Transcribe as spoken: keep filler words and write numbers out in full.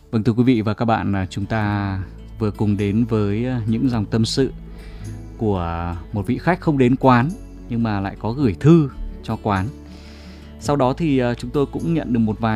Vâng, thưa quý vị và các bạn, chúng ta vừa cùng đến với những dòng tâm sự của một vị khách không đến quán nhưng mà lại có gửi thư cho quán. Sau đó thì chúng tôi cũng nhận được một vài